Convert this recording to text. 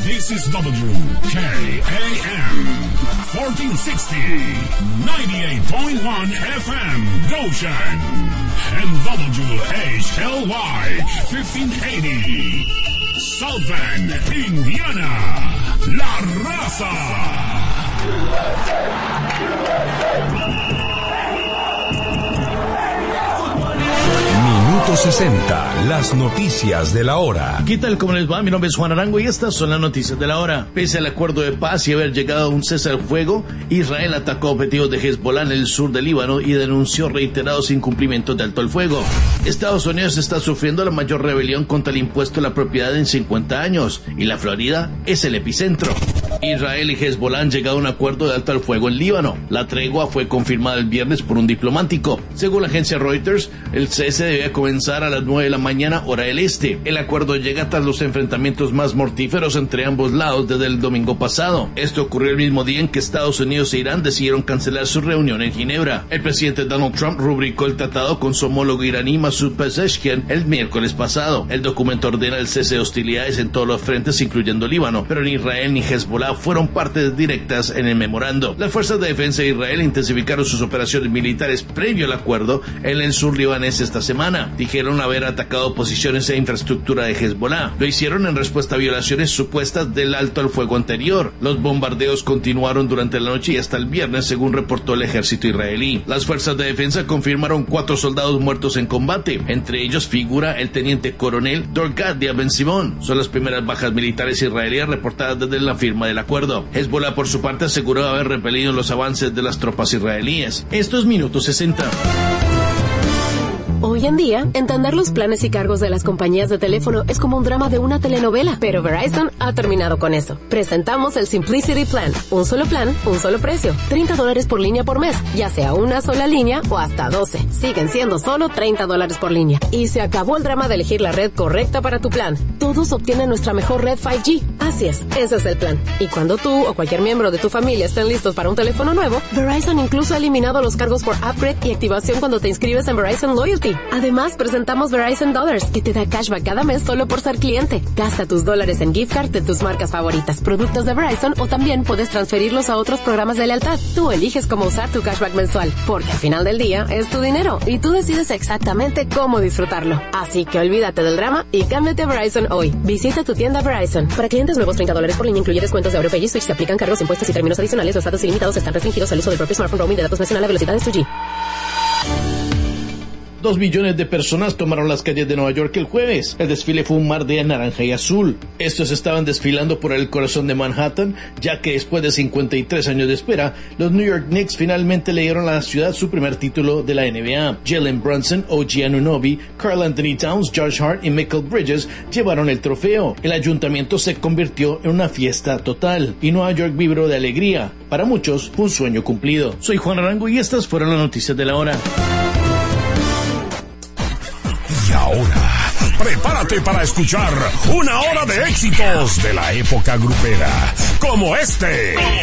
This is WKAM 1460, 98.1 FM, Goshen, and WHLY 1580, South Bend, Indiana, La Raza. Minuto 60, las noticias de la hora. ¿Qué tal? ¿Cómo les va? Mi nombre es Juan Arango y estas son las noticias de la hora. Pese al acuerdo de paz y haber llegado a un cese al fuego, Israel atacó objetivos de Hezbollah en el sur del Líbano y denunció reiterados incumplimientos de alto al fuego. Estados Unidos está sufriendo la mayor rebelión contra el impuesto a la propiedad en 50 años y la Florida es el epicentro. Israel y Hezbollah han llegado a un acuerdo de alto al fuego en Líbano. La tregua fue confirmada el viernes por un diplomático. Según la agencia Reuters, el cese debe comenzar a las 9 de la mañana, hora del este. El acuerdo llega tras los enfrentamientos más mortíferos entre ambos lados desde el domingo pasado. Esto ocurrió el mismo día en que Estados Unidos e Irán decidieron cancelar su reunión en Ginebra. El presidente Donald Trump rubricó el tratado con su homólogo iraní Masoud Pezeshkian el miércoles pasado. El documento ordena el cese de hostilidades en todos los frentes, incluyendo Líbano, pero ni Israel ni Hezbollah fueron partes directas en el memorando. Las fuerzas de defensa de Israel intensificaron sus operaciones militares previo al acuerdo en el sur libanés esta semana. Dijeron haber atacado posiciones e infraestructura de Hezbollah. Lo hicieron en respuesta a violaciones supuestas del alto al fuego anterior. Los bombardeos continuaron durante la noche y hasta el viernes, según reportó el ejército israelí. Las fuerzas de defensa confirmaron 4 soldados muertos en combate. Entre ellos figura el teniente coronel Dorgadia Ben Simón. Son las primeras bajas militares israelíes reportadas desde la firma del acuerdo. Hezbollah, por su parte, aseguró haber repelido los avances de las tropas israelíes. Esto es Minuto 60. Hoy en día, entender los planes y cargos de las compañías de teléfono es como un drama de una telenovela, pero Verizon ha terminado con eso. Presentamos el Simplicity Plan. Un solo plan, un solo precio. $30 por línea por mes, ya sea una sola línea o hasta 12. Siguen siendo solo $30 por línea. Y se acabó el drama de elegir la red correcta para tu plan. Todos obtienen nuestra mejor red 5G. Así es, ese es el plan. Y cuando tú o cualquier miembro de tu familia estén listos para un teléfono nuevo, Verizon incluso ha eliminado los cargos por upgrade y activación cuando te inscribes en Verizon Loyalty. Además, presentamos Verizon Dollars, que te da cashback cada mes solo por ser cliente. Gasta tus dólares en gift card de tus marcas favoritas, productos de Verizon, o también puedes transferirlos a otros programas de lealtad. Tú eliges cómo usar tu cashback mensual, porque al final del día es tu dinero y tú decides exactamente cómo disfrutarlo. Así que olvídate del drama y cámbiate a Verizon hoy. Visita tu tienda Verizon. Para clientes nuevos, $30 por línea incluye descuentos de AuroPay y Switch. Se aplican cargos, impuestos y términos adicionales. Los datos ilimitados están restringidos al uso del propio smartphone. Roaming de datos nacional a velocidades 2G. 2 millones de personas tomaron las calles de Nueva York el jueves. El desfile fue un mar de naranja y azul. Estos estaban desfilando por el corazón de Manhattan, ya que después de 53 años de espera, los New York Knicks finalmente le dieron a la ciudad su primer título de la NBA. Jalen Brunson, OG Anunoby, Karl Anthony Towns, Josh Hart y Michael Bridges llevaron el trofeo. El ayuntamiento se convirtió en una fiesta total y Nueva York vibró de alegría. Para muchos fue un sueño cumplido. Soy Juan Arango y estas fueron las noticias de la hora. Y ahora, prepárate para escuchar una hora de éxitos de la época grupera, como este.